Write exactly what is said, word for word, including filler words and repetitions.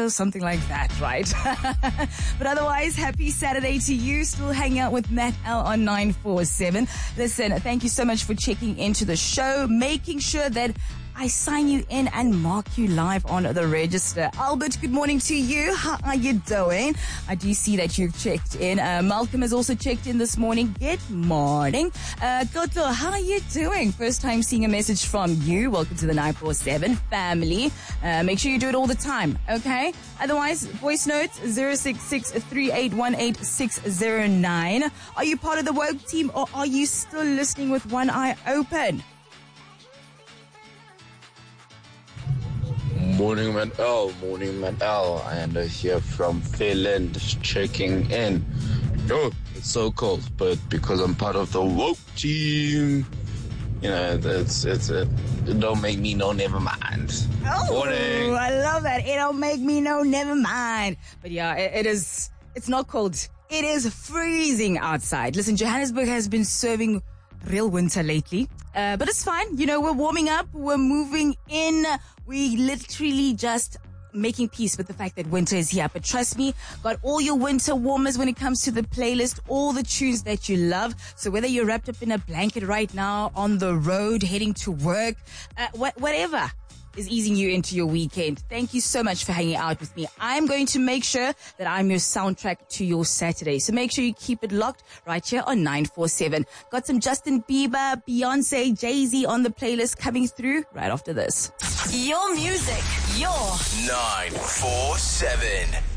uh, something like that, right? But otherwise, happy Saturday to you. Still hanging out with Matt L on nine four seven. Listen, thank you so much for checking into the show, making sure that I sign you in and mark you live on the register. Albert, good morning to you. How are you doing? I do see that you've checked in. Uh, Malcolm has also checked in this morning. Good morning. Uh, Kotlo, how are you doing? First time seeing a message from you. Welcome to the nine four seven family. Uh, make sure you do it all the time, okay? Otherwise, voice notes zero six six, three eight one eight, six zero nine. Are you part of the woke team or are you still listening with one eye open? Morning, man. L. Morning, man. L. And uh, here from Fairland, just checking in. Oh, it's so cold, but because I'm part of the woke team, you know, it's it's it, it don't make me no never mind. Oh, Morning. I love that. It don't make me no never mind. But yeah, it, it is. It's not cold. It is freezing outside. Listen, Johannesburg has been serving real winter lately. Uh, but it's fine. You know, we're warming up. We're moving in. We literally just making peace with the fact that winter is here. But trust me, got all your winter warmers when it comes to the playlist, all the tunes that you love. So whether you're wrapped up in a blanket right now, on the road, heading to work, uh, wh- whatever is easing you into your weekend. Thank you so much for hanging out with me. I'm going to make sure that I'm your soundtrack to your Saturday. So make sure you keep it locked right here on nine four seven. Got some Justin Bieber, Beyonce, Jay-Z on the playlist coming through right after this. Your music, your nine four seven.